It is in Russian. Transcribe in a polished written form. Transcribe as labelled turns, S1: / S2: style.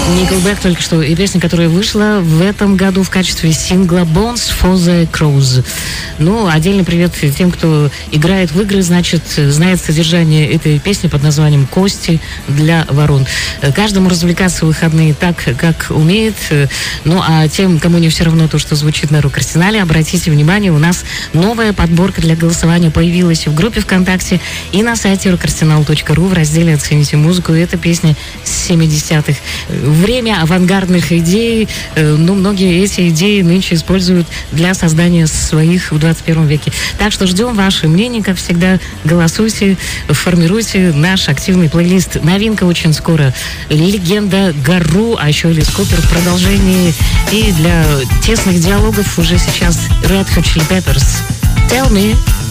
S1: Nickelback только что, и песня, которая вышла в этом году в качестве сингла Bones for the Crows. Ну, отдельный привет тем, кто играет в игры, значит, знает содержание этой песни под названием «Кости для ворон». Каждому развлекаться в выходные так, как умеет. Ну, а тем, кому не все равно то, что звучит на рок-арсенале, обратите внимание, у нас новая подборка для голосования появилась в группе ВКонтакте и на сайте rockarsenal.ru в разделе «Оцените музыку». И эта песня с 70-х. Время авангардных идей, ну, многие эти идеи нынче используют для создания своих в 21 веке. Так что ждем ваше мнение, как всегда, голосуйте, формируйте наш активный плейлист. Новинка очень скоро. Легенда Гару, а еще Элис Купер в продолжении. И для тесных диалогов уже сейчас Red Hot Chili Peppers. Tell me.